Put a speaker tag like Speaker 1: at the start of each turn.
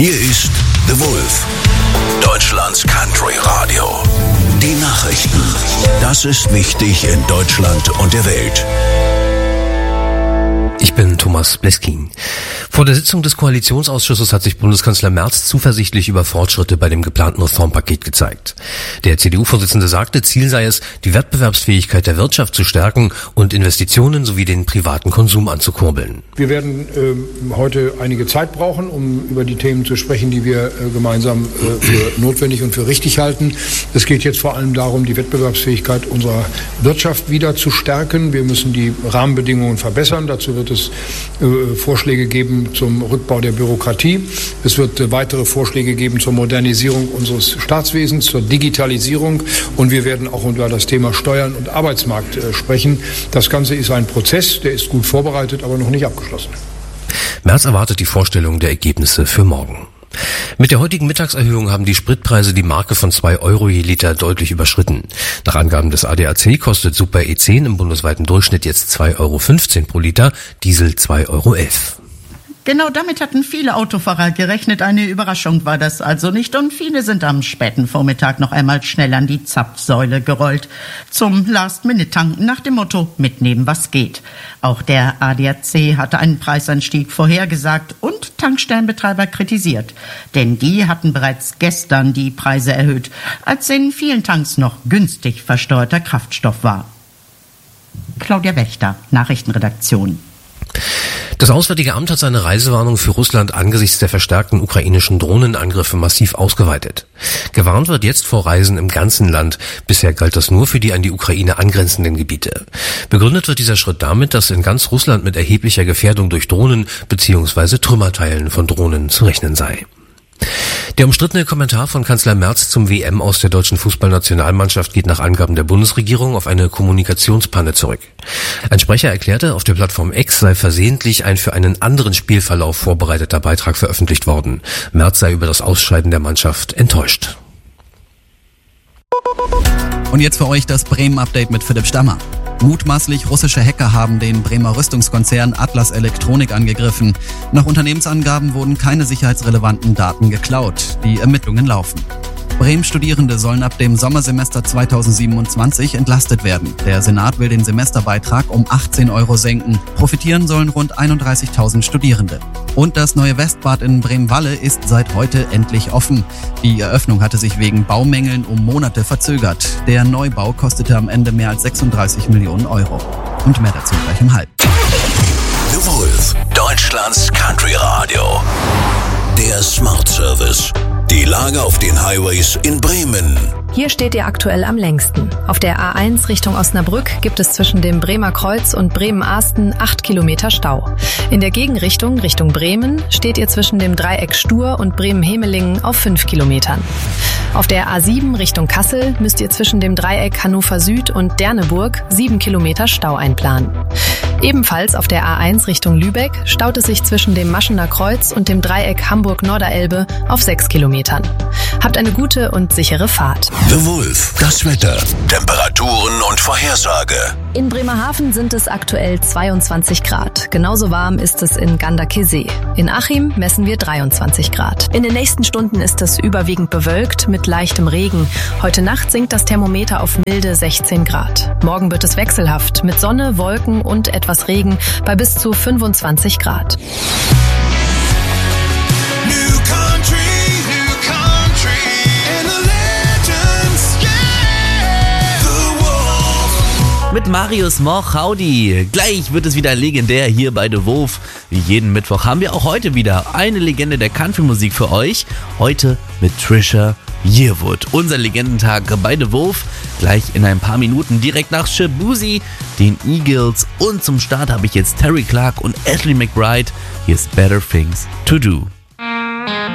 Speaker 1: Hier ist The Wolf, Deutschlands Country Radio. Die Nachrichten. Das ist wichtig in Deutschland und der Welt.
Speaker 2: Ich bin Thomas Bleskin. Vor der Sitzung des Koalitionsausschusses hat sich Bundeskanzler Merz zuversichtlich über Fortschritte bei dem geplanten Reformpaket gezeigt. Der CDU-Vorsitzende sagte, Ziel sei es, die Wettbewerbsfähigkeit der Wirtschaft zu stärken und Investitionen sowie den privaten Konsum anzukurbeln.
Speaker 3: Wir werden heute einige Zeit brauchen, um über die Themen zu sprechen, die wir gemeinsam für notwendig und für richtig halten. Es geht jetzt vor allem darum, die Wettbewerbsfähigkeit unserer Wirtschaft wieder zu stärken. Wir müssen die Rahmenbedingungen verbessern. Dazu wird es Vorschläge geben zum Rückbau der Bürokratie. Es wird weitere Vorschläge geben zur Modernisierung unseres Staatswesens, zur Digitalisierung. Und wir werden auch über das Thema Steuern und Arbeitsmarkt sprechen. Das Ganze ist ein Prozess, der ist gut vorbereitet, aber noch nicht abgeschlossen.
Speaker 2: Merz erwartet die Vorstellung der Ergebnisse für morgen. Mit der heutigen Mittagserhöhung haben die Spritpreise die Marke von 2 Euro je Liter deutlich überschritten. Nach Angaben des ADAC kostet Super E10 im bundesweiten Durchschnitt jetzt 2,15 Euro pro Liter, Diesel 2,11 Euro.
Speaker 4: Genau damit hatten viele Autofahrer gerechnet. Eine Überraschung war das also nicht. Und viele sind am späten Vormittag noch einmal schnell an die Zapfsäule gerollt. Zum Last-Minute-Tanken nach dem Motto, mitnehmen was geht. Auch der ADAC hatte einen Preisanstieg vorhergesagt und Tankstellenbetreiber kritisiert. Denn die hatten bereits gestern die Preise erhöht, als in vielen Tanks noch günstig versteuerter Kraftstoff war. Claudia Wächter, Nachrichtenredaktion.
Speaker 2: Das Auswärtige Amt hat seine Reisewarnung für Russland angesichts der verstärkten ukrainischen Drohnenangriffe massiv ausgeweitet. Gewarnt wird jetzt vor Reisen im ganzen Land. Bisher galt das nur für die an die Ukraine angrenzenden Gebiete. Begründet wird dieser Schritt damit, dass in ganz Russland mit erheblicher Gefährdung durch Drohnen bzw. Trümmerteilen von Drohnen zu rechnen sei. Der umstrittene Kommentar von Kanzler Merz zum WM aus der deutschen Fußballnationalmannschaft geht nach Angaben der Bundesregierung auf eine Kommunikationspanne zurück. Ein Sprecher erklärte, auf der Plattform X sei versehentlich ein für einen anderen Spielverlauf vorbereiteter Beitrag veröffentlicht worden. Merz sei über das Ausscheiden der Mannschaft enttäuscht.
Speaker 5: Und jetzt für euch das Bremen-Update mit Philipp Stammer. Mutmaßlich russische Hacker haben den Bremer Rüstungskonzern Atlas Elektronik angegriffen. Nach Unternehmensangaben wurden keine sicherheitsrelevanten Daten geklaut. Die Ermittlungen laufen. Bremen-Studierende sollen ab dem Sommersemester 2027 entlastet werden. Der Senat will den Semesterbeitrag um 18 Euro senken. Profitieren sollen rund 31.000 Studierende. Und das neue Westbad in Bremen-Walle ist seit heute endlich offen. Die Eröffnung hatte sich wegen Baumängeln um Monate verzögert. Der Neubau kostete am Ende mehr als 36 Millionen Euro. Und mehr dazu gleich um 12:30.
Speaker 1: The Wolf, Deutschlands Country Radio. Der Smart Service. Die Lage auf den Highways in Bremen.
Speaker 6: Hier steht ihr aktuell am längsten. Auf der A1 Richtung Osnabrück gibt es zwischen dem Bremer Kreuz und Bremen-Ahsten 8 Kilometer Stau. In der Gegenrichtung, Richtung Bremen, steht ihr zwischen dem Dreieck Stur und Bremen-Hemelingen auf 5 Kilometern. Auf der A7 Richtung Kassel müsst ihr zwischen dem Dreieck Hannover Süd und Derneburg 7 Kilometer Stau einplanen. Ebenfalls auf der A1 Richtung Lübeck staut es sich zwischen dem Maschener Kreuz und dem Dreieck Hamburg-Norderelbe auf 6 Kilometern. Habt eine gute und sichere Fahrt.
Speaker 1: The Wolf, das Wetter, Temperaturen und Vorhersage.
Speaker 6: In Bremerhaven sind es aktuell 22 Grad. Genauso warm ist es in Ganderkesee. In Achim messen wir 23 Grad. In den nächsten Stunden ist es überwiegend bewölkt mit leichtem Regen. Heute Nacht sinkt das Thermometer auf milde 16 Grad. Morgen wird es wechselhaft mit Sonne, Wolken und etwas Regen bei bis zu 25 Grad.
Speaker 7: Mit Marius Moch, howdy. Gleich wird es wieder legendär hier bei The Wolf. Wie jeden Mittwoch haben wir auch heute wieder eine Legende der Country-Musik für euch. Heute mit Trisha Yearwood. Unser Legendentag bei The Wolf. Gleich in ein paar Minuten direkt nach Shaboozey, den Eagles. Und zum Start habe ich jetzt Terry Clark und Ashley McBride. Hier ist Better Things to Do.